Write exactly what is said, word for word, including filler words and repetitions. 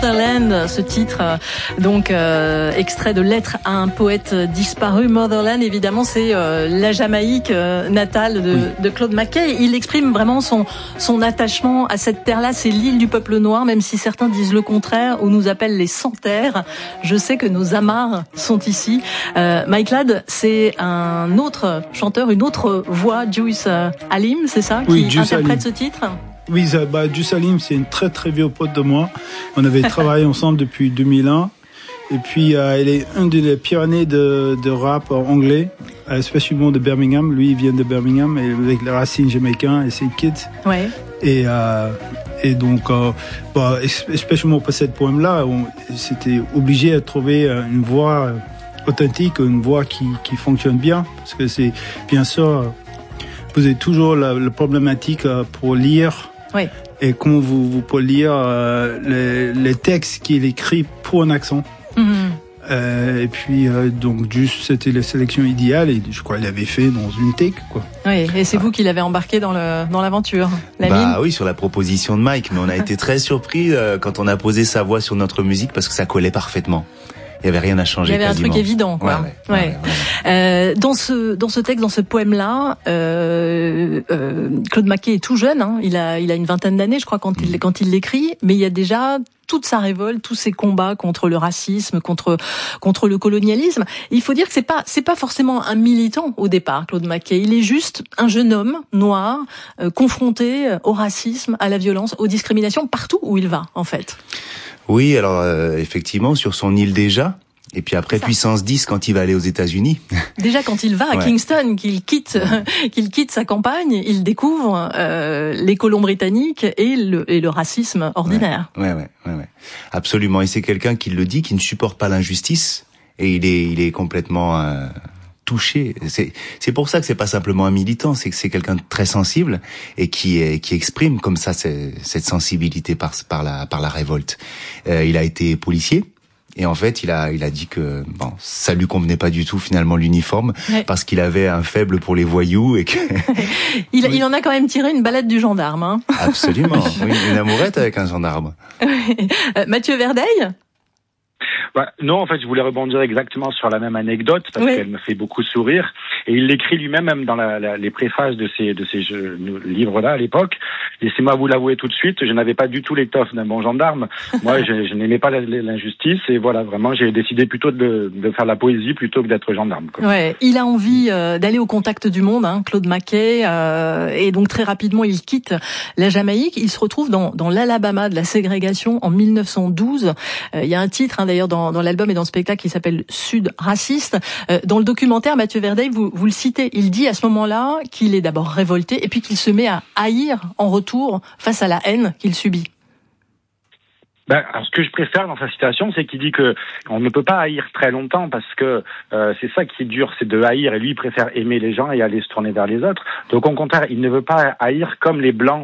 Motherland, ce titre, euh, donc euh, extrait de Lettres à un poète disparu. Motherland, évidemment, c'est euh, la Jamaïque euh, natale de, oui. de Claude McKay. Il exprime vraiment son son attachement à cette terre-là. C'est l'île du peuple noir, même si certains disent le contraire, ou nous appellent les sans-terres. Je sais que nos amarres sont ici. Euh, Mike Ladd, c'est un autre chanteur, une autre voix, Deuce Alim, c'est ça, oui, qui Deuce interprète Alim. ce titre? Oui, ça, bah, Deuce Alim, c'est une très très vieux pote de moi. On avait travaillé ensemble depuis deux mille un. Et puis, euh, il est un des pionniers de, de rap anglais, euh, spécialement de Birmingham. Lui, il vient de Birmingham, et avec les racines jamaïcaines et ses kids. Ouais. Et, euh, et donc, euh, bah, spécialement pour cette poème-là, on c'était obligé de trouver une voix authentique, une voix qui, qui fonctionne bien. Parce que c'est, bien sûr, vous avez toujours la, la problématique pour lire. Oui. Et comment vous, vous pouvez lire euh, les, les textes qu'il écrit pour un accent. Mm-hmm. Euh, et puis euh, donc juste c'était la sélection idéale et je crois qu'il l'avait fait dans une take quoi. Oui, et c'est ah. vous qui l'avez embarqué dans le dans l'aventure. Bah oui, sur la proposition de Mike, mais on a été très surpris euh, quand on a posé sa voix sur notre musique parce que ça collait parfaitement. Il y avait rien à changer. Il y avait quasiment. un truc évident, quoi. Ouais, ouais, ouais. ouais, ouais. Euh, dans ce dans ce texte, dans ce poème-là, euh, euh, Claude McKay est tout jeune. Hein, il a il a une vingtaine d'années, je crois, quand il mmh. quand il l'écrit. Mais il y a déjà toute sa révolte, tous ses combats contre le racisme, contre contre le colonialisme. Il faut dire que c'est pas c'est pas forcément un militant au départ, Claude McKay. Il est juste un jeune homme noir euh, confronté au racisme, à la violence, aux discriminations partout où il va, en fait. Oui, alors euh, effectivement, sur son île déjà. Et puis après puissance dix quand il va aller aux États-Unis. Déjà quand il va à ouais. Kingston, qu'il quitte, ouais. qu'il quitte sa campagne, il découvre euh, les colons britanniques et le, et le racisme ordinaire. Ouais, ouais, ouais, ouais. Absolument. Et c'est quelqu'un qui le dit, qui ne supporte pas l'injustice, et il est, il est complètement euh, touché. C'est, c'est pour ça que c'est pas simplement un militant, c'est que c'est quelqu'un de très sensible et qui, est, qui exprime comme ça cette, cette sensibilité par, par la, par la révolte. Euh, il a été policier. Et en fait, il a, il a dit que bon, ça lui convenait pas du tout finalement l'uniforme, ouais. parce qu'il avait un faible pour les voyous et que il, oui. il en a quand même tiré une balade du gendarme. Hein. Absolument, oui, une amourette avec un gendarme. euh, Mathieu Verdeil. Bah, non, en fait, je voulais rebondir exactement sur la même anecdote parce oui. qu'elle me fait beaucoup sourire. Et il l'écrit lui-même, même dans la, la, les préfaces de ces de ces jeux, livres-là à l'époque. Laissez-moi vous l'avouer tout de suite, je n'avais pas du tout l'étoffe d'un bon gendarme. Moi, je, je n'aimais pas l'injustice et voilà, vraiment, j'ai décidé plutôt de, de faire la poésie plutôt que d'être gendarme. Quoi. Ouais, il a envie euh, d'aller au contact du monde, hein, Claude McKay, euh, et donc très rapidement, il quitte la Jamaïque. Il se retrouve dans dans l'Alabama de la ségrégation en mille neuf cent douze. Euh, il y a un titre, hein, d'ailleurs, dans dans l'album et dans le spectacle qui s'appelle Sud raciste. Euh, dans le documentaire, Mathieu Verdeil, vous, vous le citez, il dit à ce moment-là qu'il est d'abord révolté et puis qu'il se met à haïr en retour face à la haine qu'il subit. Ben, alors, ce que je préfère dans sa citation, c'est qu'il dit que on ne peut pas haïr très longtemps parce que euh, c'est ça qui est dur, c'est de haïr et lui il préfère aimer les gens et aller se tourner vers les autres. Donc au contraire, il ne veut pas haïr comme les blancs